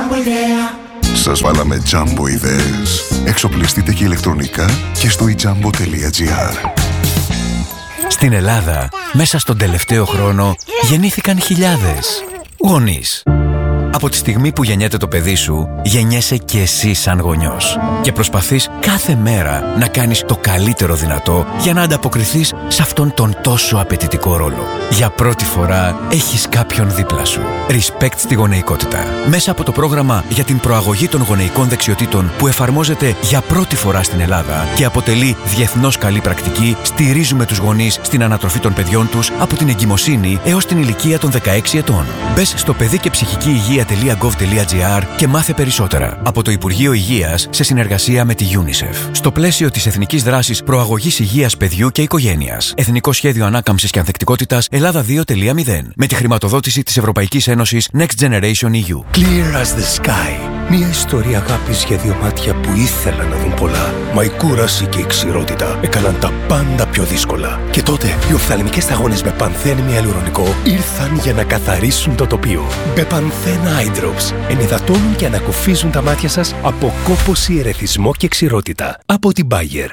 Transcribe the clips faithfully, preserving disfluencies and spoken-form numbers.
Σας βάλαμε Jumbo ιδέες. Εξοπλιστείτε και ηλεκτρονικά και στο ιτζάμπο τελεία τζι άρ. Στην Ελλάδα, μέσα στον τελευταίο χρόνο, γεννήθηκαν χιλιάδες γονείς. Από τη στιγμή που γεννιέται το παιδί σου, γεννιέσαι και εσύ σαν γονιός. Και προσπαθείς κάθε μέρα να κάνεις το καλύτερο δυνατό για να ανταποκριθείς σε αυτόν τον τόσο απαιτητικό ρόλο. Για πρώτη φορά έχεις κάποιον δίπλα σου. Respect στη γονεϊκότητα. Μέσα από το πρόγραμμα για την προαγωγή των γονεϊκών δεξιοτήτων που εφαρμόζεται για πρώτη φορά στην Ελλάδα και αποτελεί διεθνώς καλή πρακτική, στηρίζουμε τους γονείς στην ανατροφή των παιδιών τους από την εγκυμοσύνη έως την ηλικία των δεκαέξι ετών. Μπες στο παιδί και ψυχική υγεία τελεία γκοβ τελεία τζι άρ και μάθε περισσότερα. Από το Υπουργείο Υγείας σε συνεργασία με τη UNICEF. Στο πλαίσιο της Εθνικής Δράσης Προαγωγής Υγείας Παιδιού και Οικογένειας. Εθνικό Σχέδιο Ανάκαμψης και Ανθεκτικότητας Ελλάδα δύο τελεία μηδέν. Με τη χρηματοδότηση της Ευρωπαϊκής Ένωσης Next Generation ι γιου. Clear as the sky. Μια ιστορία αγάπης για δύο μάτια που ήθελαν να δουν πολλά. Μα η κούραση και η ξηρότητα έκαναν τα πάντα πιο δύσκολα. Και τότε οι οφθαλμικές σταγόνες με πανθένη αλουρονικό ήρθαν για να καθαρίσουν το τοπίο. Μπεπανθένα Eye Drops ενυδατώνουν και ανακουφίζουν τα μάτια σας από κόπωση, ερεθισμό και ξηρότητα. Από την Bayer.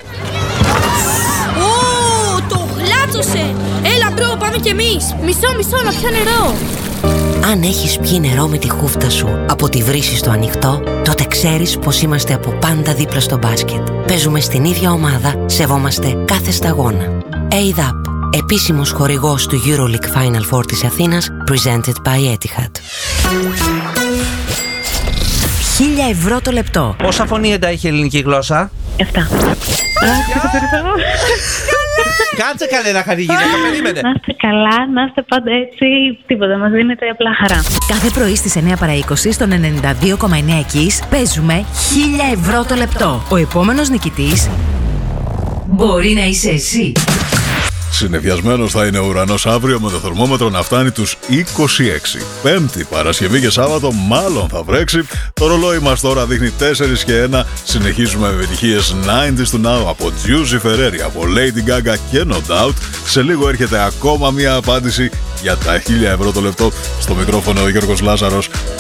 Ω, το γλάτσωσε! Έλα μπρο, πάμε κι εμείς! Μισό, μισό, να πιω νερό! Αν έχεις πιει νερό με τη χούφτα σου από τη βρύση στο ανοιχτό, τότε ξέρεις πως είμαστε από πάντα δίπλα στο μπάσκετ. Παίζουμε στην ίδια ομάδα, σεβόμαστε κάθε σταγόνα. έι ντ έι πι, επίσημος χορηγός του EuroLeague Final Four της Αθήνας, presented by Etihad. Χίλια ευρώ το λεπτό. Πόσα φωνήεντα έχει η ελληνική γλώσσα? Εφτά. Κάτσε καλέ να χαρεί γυναίκα, περίμενε. Να είστε καλά, να είστε πάντα έτσι, τίποτα, μας δίνετε απλά χαρά. Κάθε πρωί στις εννιά παρά είκοσι στον ενενήντα δύο κόμμα εννέα Kiss παίζουμε χίλια ευρώ το λεπτό. Ο επόμενος νικητής μπορεί να είσαι εσύ. Συνεφιασμένος θα είναι ο ουρανός αύριο με το θερμόμετρο να φτάνει τους είκοσι έξι. Πέμπτη, Παρασκευή και Σάββατο μάλλον θα βρέξει. Το ρολόι μας τώρα δείχνει τέσσερα και ένα. Συνεχίζουμε με επιτυχίες ενενήντα του Now από Giuseppe Ferreri, από Lady Gaga και No Doubt. Σε λίγο έρχεται ακόμα μια απάντηση για τα χίλια ευρώ το λεπτό. Στο μικρόφωνο ο Γιώργος Λάζαρος.